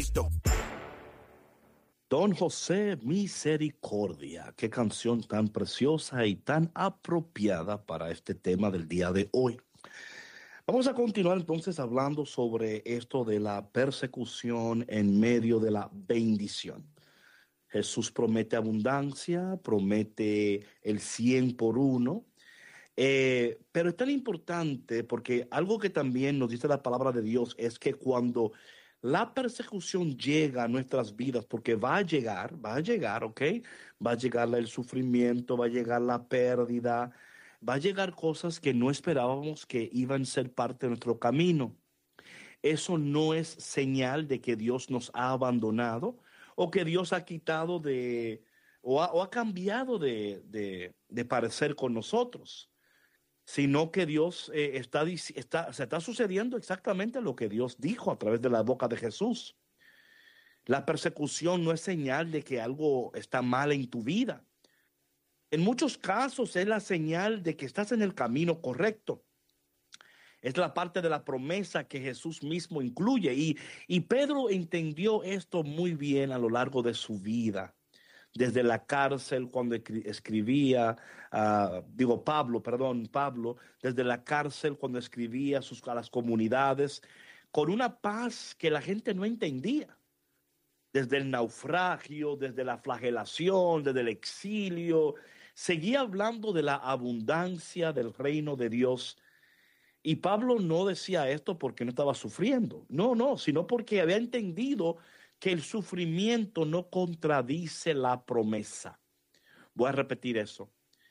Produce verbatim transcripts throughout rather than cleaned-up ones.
Don José Misericordia, qué canción tan preciosa y tan apropiada para este tema del día de hoy. Vamos a continuar entonces hablando sobre esto de la persecución en medio de la bendición. Jesús promete abundancia, promete el cien por uno, eh, pero es tan importante porque algo que también nos dice la palabra de Dios es que cuando la persecución llega a nuestras vidas, porque va a llegar, va a llegar, ¿ok? Va a llegar el sufrimiento, va a llegar la pérdida, va a llegar cosas que no esperábamos que iban a ser parte de nuestro camino. Eso no es señal de que Dios nos ha abandonado o que Dios ha quitado de o ha, o ha cambiado de, de, de parecer con nosotros, sino que Dios eh, está, está, se está sucediendo exactamente lo que Dios dijo a través de la boca de Jesús. La persecución no es señal de que algo está mal en tu vida. En muchos casos es la señal de que estás en el camino correcto. Es la parte de la promesa que Jesús mismo incluye. Y, y Pedro entendió esto muy bien a lo largo de su vida. Desde la cárcel, cuando escribía, uh, digo Pablo, perdón, Pablo, desde la cárcel, cuando escribía a, sus, a las comunidades, con una paz que la gente no entendía. Desde el naufragio, desde la flagelación, desde el exilio, seguía hablando de la abundancia del reino de Dios. Y Pablo no decía esto porque no estaba sufriendo, no, no, sino porque había entendido que el sufrimiento no contradice la promesa. Voy a repetir eso.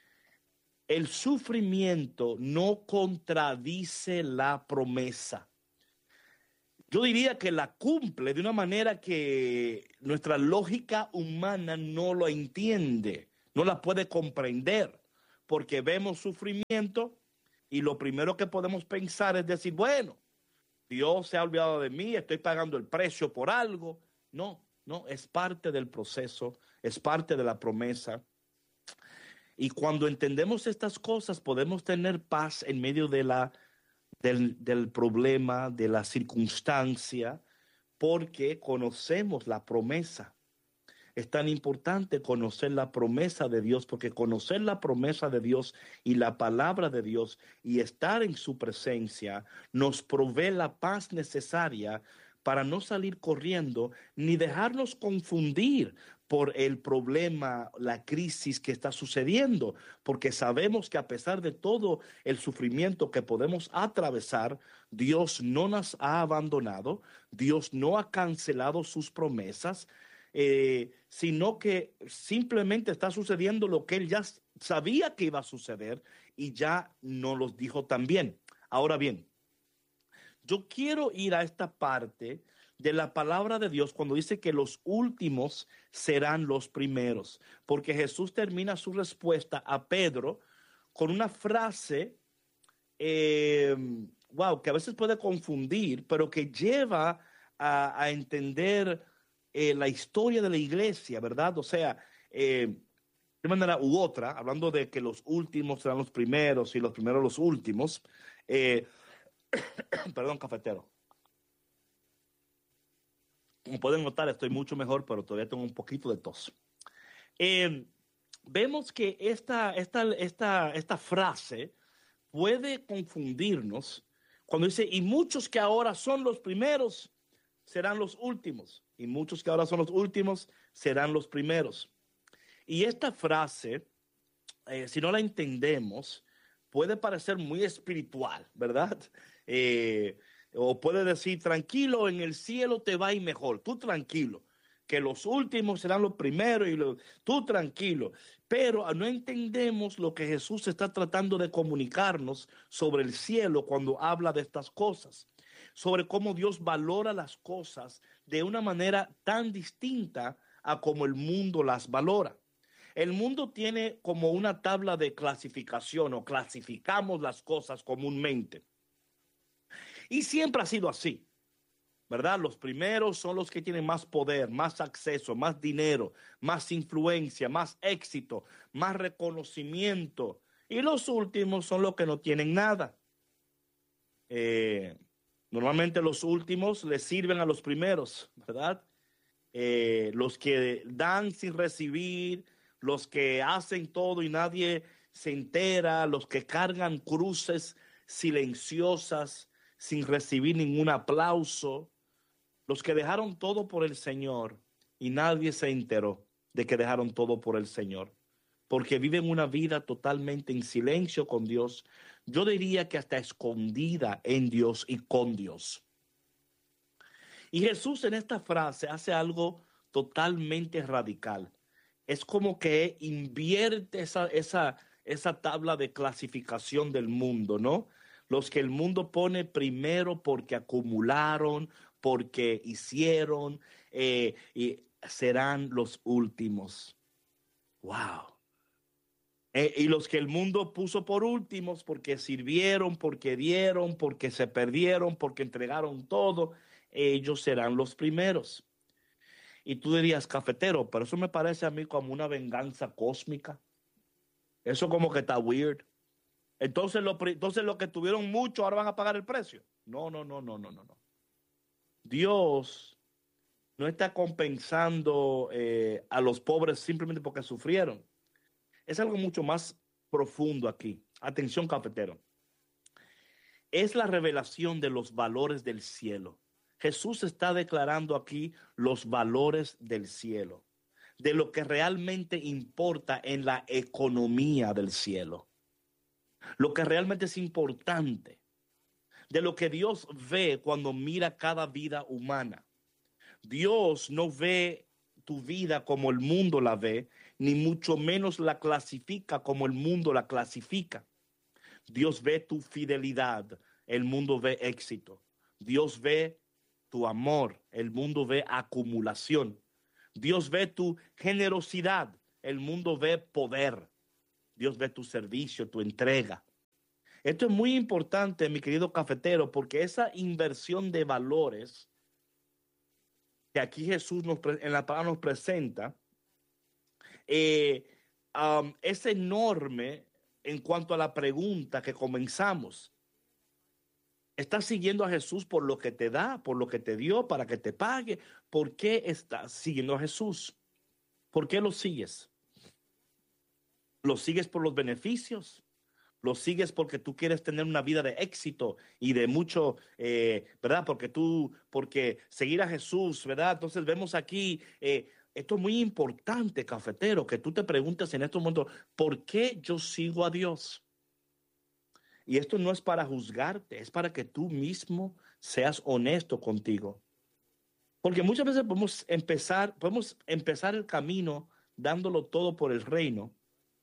El sufrimiento no contradice la promesa. Yo diría que la cumple de una manera que nuestra lógica humana no lo entiende, no la puede comprender, porque vemos sufrimiento y lo primero que podemos pensar es decir, bueno, Dios se ha olvidado de mí, estoy pagando el precio por algo. No, no, es parte del proceso, es parte de la promesa. Y cuando entendemos estas cosas, podemos tener paz en medio de la, del, del problema, de la circunstancia, porque conocemos la promesa. Es tan importante conocer la promesa de Dios, porque conocer la promesa de Dios y la palabra de Dios y estar en su presencia nos provee la paz necesaria para no salir corriendo ni dejarnos confundir por el problema, la crisis que está sucediendo, porque sabemos que a pesar de todo el sufrimiento que podemos atravesar, Dios no nos ha abandonado, Dios no ha cancelado sus promesas, eh, sino que simplemente está sucediendo lo que Él ya sabía que iba a suceder y ya nos lo dijo también. Ahora bien, yo quiero ir a esta parte de la palabra de Dios cuando dice que los últimos serán los primeros, porque Jesús termina su respuesta a Pedro con una frase, eh, wow, que a veces puede confundir, pero que lleva a, a entender eh, la historia de la iglesia, ¿verdad? O sea, eh, de manera u otra, hablando de que los últimos serán los primeros y los primeros los últimos, eh, perdón, cafetero. Como pueden notar, estoy mucho mejor, pero todavía tengo un poquito de tos. Eh, vemos que esta, esta, esta, esta frase puede confundirnos cuando dice, y muchos que ahora son los primeros serán los últimos, y muchos que ahora son los últimos serán los primeros. Y esta frase, eh, si no la entendemos, puede parecer muy espiritual, ¿verdad? Eh, o puede decir, tranquilo, en el cielo te va a ir mejor, tú tranquilo, que los últimos serán los primeros, y los, tú tranquilo. Pero no entendemos lo que Jesús está tratando de comunicarnos sobre el cielo cuando habla de estas cosas, sobre cómo Dios valora las cosas de una manera tan distinta a como el mundo las valora. El mundo tiene como una tabla de clasificación o clasificamos las cosas comúnmente. Y siempre ha sido así, ¿verdad? Los primeros son los que tienen más poder, más acceso, más dinero, más influencia, más éxito, más reconocimiento. Y los últimos son los que no tienen nada. Eh, Normalmente los últimos le sirven a los primeros, ¿verdad? Eh, los que dan sin recibir, los que hacen todo y nadie se entera, los que cargan cruces silenciosas sin recibir ningún aplauso, los que dejaron todo por el Señor y nadie se enteró de que dejaron todo por el Señor, porque viven una vida totalmente en silencio con Dios. Yo diría que hasta escondida en Dios y con Dios. Y Jesús en esta frase hace algo totalmente radical. Es como que invierte esa, esa, esa tabla de clasificación del mundo, ¿no? Los que el mundo pone primero porque acumularon, porque hicieron, eh, y serán los últimos. ¡Wow! Eh, y los que el mundo puso por últimos porque sirvieron, porque dieron, porque se perdieron, porque entregaron todo, ellos serán los primeros. Y tú dirías, cafetero, pero eso me parece a mí como una venganza cósmica. Eso como que está weird. Entonces, lo, entonces los que tuvieron mucho ahora van a pagar el precio. No, no, no, no, no, no, no. Dios no está compensando eh, a los pobres simplemente porque sufrieron. Es algo mucho más profundo aquí. Atención, cafetero. Es la revelación de los valores del cielo. Jesús está declarando aquí los valores del cielo, de lo que realmente importa en la economía del cielo, lo que realmente es importante, de lo que Dios ve cuando mira cada vida humana. Dios no ve tu vida como el mundo la ve, ni mucho menos la clasifica como el mundo la clasifica. Dios ve tu fidelidad, el mundo ve éxito. Dios ve tu amor, el mundo ve acumulación. Dios ve tu generosidad, el mundo ve poder. Dios ve tu servicio, tu entrega. Esto es muy importante, mi querido cafetero, porque esa inversión de valores que aquí Jesús nos, en la palabra nos presenta, eh, um, es enorme en cuanto a la pregunta que comenzamos. ¿Estás siguiendo a Jesús por lo que te da, por lo que te dio, para que te pague? ¿Por qué estás siguiendo a Jesús? ¿Por qué lo sigues? ¿Lo sigues por los beneficios? ¿Lo sigues porque tú quieres tener una vida de éxito y de mucho, eh, ¿verdad? Porque tú, porque seguir a Jesús, ¿verdad? Entonces vemos aquí, eh, esto es muy importante, cafetero, que tú te preguntes en estos momentos, ¿por qué yo sigo a Dios? Y esto no es para juzgarte, es para que tú mismo seas honesto contigo. Porque muchas veces podemos empezar, podemos empezar el camino dándolo todo por el reino,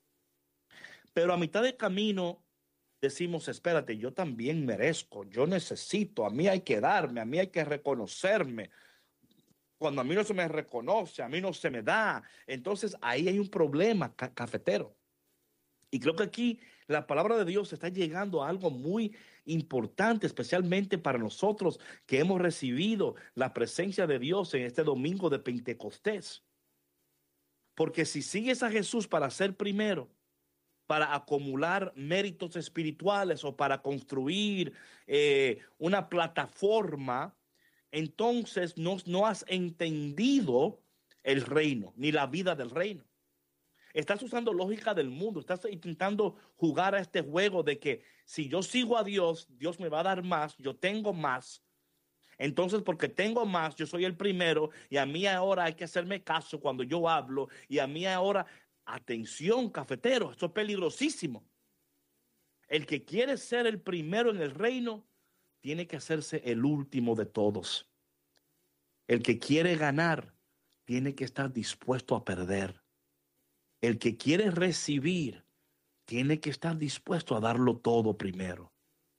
pero a mitad de camino decimos, espérate, yo también merezco, yo necesito, a mí hay que darme, a mí hay que reconocerme. Cuando a mí no se me reconoce, a mí no se me da. Entonces ahí hay un problema, ca cafetero. Y creo que aquí la palabra de Dios está llegando a algo muy importante, especialmente para nosotros que hemos recibido la presencia de Dios en este domingo de Pentecostés. Porque si sigues a Jesús para ser primero, para acumular méritos espirituales o para construir eh, una plataforma, entonces no, no has entendido el reino, ni la vida del reino. Estás usando lógica del mundo, estás intentando jugar a este juego de que si yo sigo a Dios, Dios me va a dar más, yo tengo más. Entonces, porque tengo más, yo soy el primero y a mí ahora hay que hacerme caso cuando yo hablo y a mí ahora, atención, cafetero, esto es peligrosísimo. El que quiere ser el primero en el reino tiene que hacerse el último de todos. El que quiere ganar tiene que estar dispuesto a perder. El que quiere recibir tiene que estar dispuesto a darlo todo primero.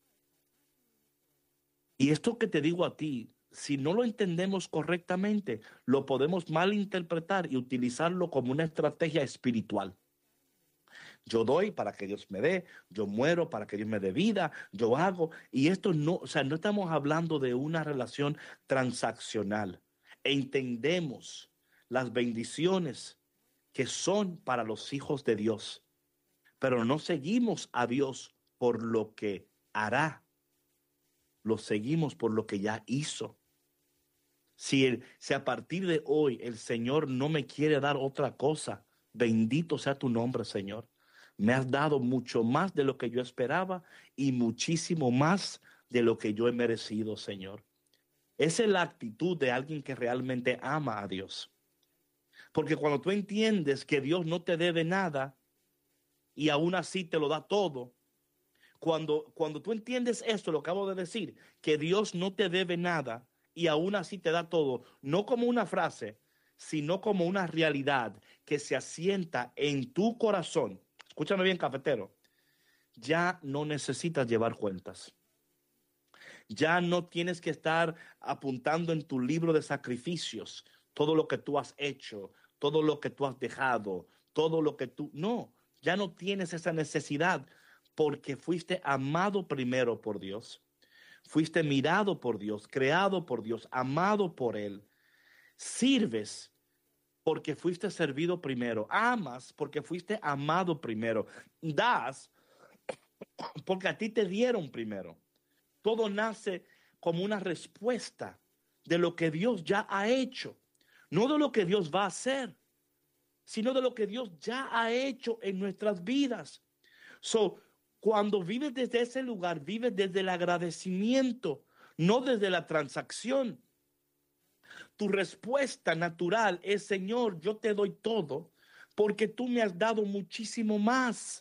Y esto que te digo a ti, si no lo entendemos correctamente, lo podemos malinterpretar y utilizarlo como una estrategia espiritual. Yo doy para que Dios me dé, yo muero para que Dios me dé vida, yo hago. Y esto no, o sea, no estamos hablando de una relación transaccional. Entendemos las bendiciones que son para los hijos de Dios, pero no seguimos a Dios por lo que hará. lo seguimos por lo que ya hizo. Si, el, si a partir de hoy el Señor no me quiere dar otra cosa, bendito sea tu nombre, Señor. Me has dado mucho más de lo que yo esperaba y muchísimo más de lo que yo he merecido, Señor. Esa es la actitud de alguien que realmente ama a Dios. Porque cuando tú entiendes que Dios no te debe nada y aún así te lo da todo, cuando, cuando tú entiendes esto, lo acabo de decir, que Dios no te debe nada y aún así te da todo, no como una frase, sino como una realidad que se asienta en tu corazón. Escúchame bien, cafetero. Ya no necesitas llevar cuentas. Ya no tienes que estar apuntando en tu libro de sacrificios todo lo que tú has hecho, todo lo que tú has dejado, todo lo que tú... No, ya no tienes esa necesidad porque fuiste amado primero por Dios. Fuiste mirado por Dios, creado por Dios, amado por Él. Sirves porque fuiste servido primero. Amas porque fuiste amado primero. Das porque a ti te dieron primero. Todo nace como una respuesta de lo que Dios ya ha hecho. No de lo que Dios va a hacer, sino de lo que Dios ya ha hecho en nuestras vidas. So, cuando vives desde ese lugar, vives desde el agradecimiento, no desde la transacción. Tu respuesta natural es: Señor, yo te doy todo porque tú me has dado muchísimo más.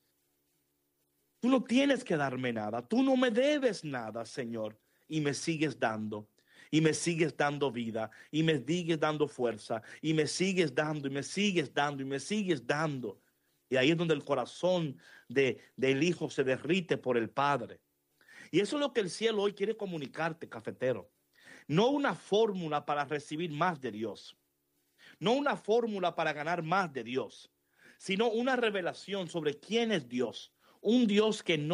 Tú no tienes que darme nada, tú no me debes nada, Señor, y me sigues dando. Y me sigues dando vida, y me sigues dando fuerza, y me sigues dando, y me sigues dando, y me sigues dando. Y ahí es donde el corazón de, del Hijo se derrite por el Padre. Y eso es lo que el cielo hoy quiere comunicarte, cafetero. No una fórmula para recibir más de Dios. No una fórmula para ganar más de Dios, sino una revelación sobre quién es Dios. Un Dios que no